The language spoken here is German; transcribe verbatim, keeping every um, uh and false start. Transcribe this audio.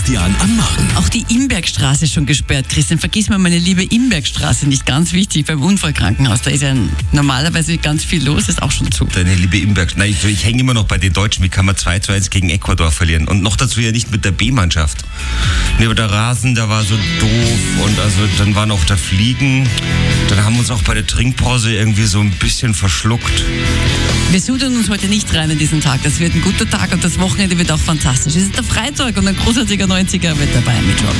Christian am Morgen. Auch die Imbergstraße ist schon gesperrt. Christian, vergiss mal meine liebe Imbergstraße nicht. Ganz wichtig beim Unfallkrankenhaus. Da ist ja normalerweise ganz viel los, ist auch schon zu. Deine liebe Imberg. Nein, ich, ich hänge immer noch bei den Deutschen. Wie kann man zwei zu eins gegen Ecuador verlieren? Und noch dazu ja nicht mit der B-Mannschaft. Nee, aber der Rasen, der war so doof. Und also dann waren auch da Fliegen. Dann haben wir uns auch bei der Trinkpause irgendwie so ein bisschen verschluckt. Wir suchen uns heute nicht rein in diesen Tag. Das wird ein guter Tag und das Wochenende wird auch fantastisch. Es ist der Freitag und ein großartiger neunziger wird dabei mit Rock.